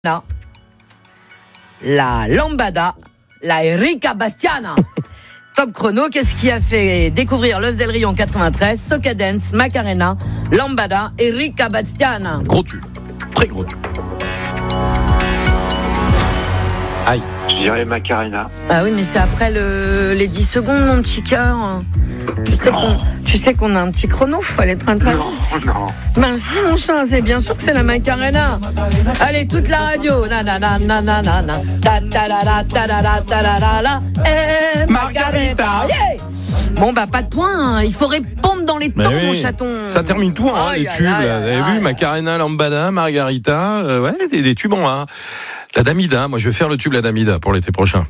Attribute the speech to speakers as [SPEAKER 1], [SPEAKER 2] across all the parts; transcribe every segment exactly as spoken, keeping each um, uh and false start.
[SPEAKER 1] La Lambada, la Erika Bastiana. Top chrono, qu'est-ce qui a fait découvrir Los Del Rio en quatre-vingt-treize? Soca Dance, Macarena, Lambada, Erika Bastiana.
[SPEAKER 2] Gros tube, très gros tube. Aïe.
[SPEAKER 3] Je dirais Macarena.
[SPEAKER 1] Ah oui, mais c'est après le, les dix secondes, mon petit cœur. Tu sais, qu'on, tu sais qu'on a un petit chrono, faut aller très très vite.
[SPEAKER 3] Non, non.
[SPEAKER 1] Ben si, mon chat, c'est bien sûr que c'est la Macarena. Allez, toute la radio. Na na na na na na na. Ta ta la la ta la la ta la la la. Eh, Margarita. Yeah. Bon bah pas de point, hein. Il faut répondre dans les temps,
[SPEAKER 2] oui,
[SPEAKER 1] mon chaton.
[SPEAKER 2] Ça termine tout, hein,
[SPEAKER 1] Aïe,
[SPEAKER 2] les
[SPEAKER 1] aïe,
[SPEAKER 2] tubes.
[SPEAKER 1] aïe,
[SPEAKER 2] Là. Vous
[SPEAKER 1] aïe,
[SPEAKER 2] avez
[SPEAKER 1] aïe.
[SPEAKER 2] vu, Macarena, Lambada, Margarita, euh, ouais, des, des tubes en A. La Damida, moi je vais faire le tube La Damida pour l'été prochain.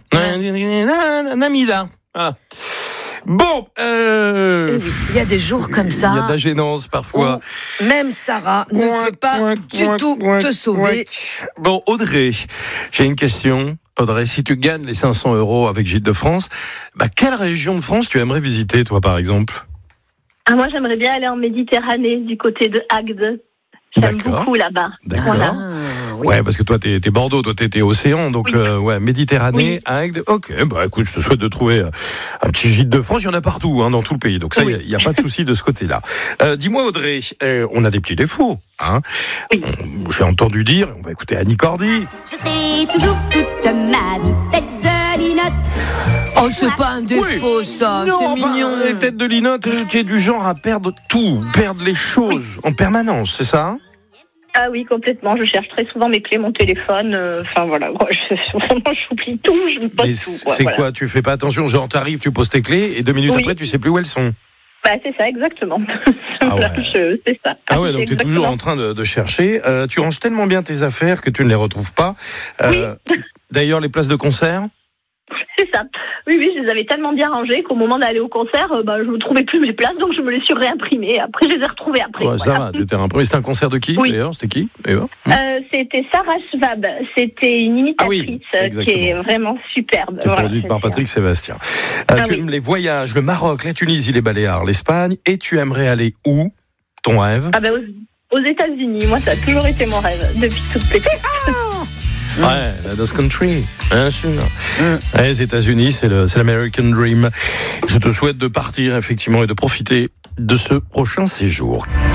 [SPEAKER 2] Damida. Voilà. Bon, euh,
[SPEAKER 1] Eh oui, il y a des jours comme ça.
[SPEAKER 2] il y a de la gênance parfois.
[SPEAKER 1] où même Sarah ne peut pas du tout te sauver.
[SPEAKER 2] Bon, Audrey, j'ai une question. Audrey, si tu gagnes les cinq cents euros avec Gîtes de France, bah, quelle région de France tu aimerais visiter, toi, par exemple?
[SPEAKER 4] Ah, moi, j'aimerais bien aller en Méditerranée, du côté de Agde. J'aime
[SPEAKER 2] D'accord.
[SPEAKER 4] beaucoup là-bas.
[SPEAKER 2] D'accord.
[SPEAKER 4] Voilà.
[SPEAKER 1] Ah, oui.
[SPEAKER 2] Ouais, parce que toi, t'es, t'es Bordeaux, toi, t'es, t'es Océan, donc
[SPEAKER 4] Oui.
[SPEAKER 2] euh, ouais, Méditerranée, Agde. Ok, bah écoute, je te souhaite de trouver euh, un petit Gîte de France. Il y en a partout, hein, dans tout le pays, donc ça, il
[SPEAKER 4] Oui.
[SPEAKER 2] n'y a, a pas de souci de ce côté-là. Euh, dis-moi, Audrey, euh, on a des petits défauts, hein.
[SPEAKER 4] Oui.
[SPEAKER 2] On- j'ai entendu dire, on va écouter Annie Cordy.
[SPEAKER 5] Je serai toujours toute ma vie tête de linotte.
[SPEAKER 1] Oh, c'est pas un défaut, ça.
[SPEAKER 2] Non,
[SPEAKER 1] C'est
[SPEAKER 2] enfin,
[SPEAKER 1] mignon.
[SPEAKER 2] les têtes de linotte, euh, tu es du genre à perdre tout, perdre les choses en permanence, c'est ça, hein?
[SPEAKER 4] Ah oui, complètement. Je cherche très souvent mes clés, mon téléphone. euh, Enfin, voilà. Moi, je, vraiment, j'oublie tout. Je me
[SPEAKER 2] Mais
[SPEAKER 4] pose tout. quoi,
[SPEAKER 2] c'est
[SPEAKER 4] voilà.
[SPEAKER 2] quoi, tu fais pas attention, genre t'arrives, tu poses tes clés et deux minutes
[SPEAKER 4] Oui.
[SPEAKER 2] après tu sais plus où elles sont.
[SPEAKER 4] Bah, c'est ça, exactement.
[SPEAKER 2] Ah
[SPEAKER 4] Voilà,
[SPEAKER 2] ouais.
[SPEAKER 4] je- c'est ça.
[SPEAKER 2] Ah ouais, donc
[SPEAKER 4] C'est
[SPEAKER 2] tu es toujours en train de, de chercher. Euh, tu ranges tellement bien tes affaires que tu ne les retrouves pas. Euh, D'ailleurs, les places de concert,
[SPEAKER 4] C'est ça. Oui, oui, je les avais tellement bien rangées qu'au moment d'aller au concert, euh, bah, je ne trouvais plus mes places, donc je me les suis réimprimées. Après, je les ai retrouvées après.
[SPEAKER 2] ouais, ça
[SPEAKER 4] voilà.
[SPEAKER 2] va, tu étais un peu. C'était un concert de qui,
[SPEAKER 4] Oui.
[SPEAKER 2] d'ailleurs? C'était qui, d'ailleurs?
[SPEAKER 4] Euh, c'était Sarah Schwab. C'était une imitatrice
[SPEAKER 2] Ah oui,
[SPEAKER 4] euh,
[SPEAKER 2] exactement.
[SPEAKER 4] qui est vraiment superbe.
[SPEAKER 2] Qui est
[SPEAKER 4] Voilà,
[SPEAKER 2] produite par
[SPEAKER 4] c'est-
[SPEAKER 2] Patrick Sébastien. Euh,
[SPEAKER 4] Ah
[SPEAKER 2] tu
[SPEAKER 4] oui.
[SPEAKER 2] aimes les voyages, le Maroc, la Tunisie, les Baléares, l'Espagne, et tu aimerais aller où? Ton rêve?
[SPEAKER 4] Ah bah, aux, aux États-Unis, moi, ça a toujours été mon rêve depuis toute petite.
[SPEAKER 2] Ouais, la Dust Country, bien sûr. Ouais, les États-Unis, c'est le, c'est l'American Dream. Je te souhaite de partir, effectivement, et de profiter de ce prochain séjour.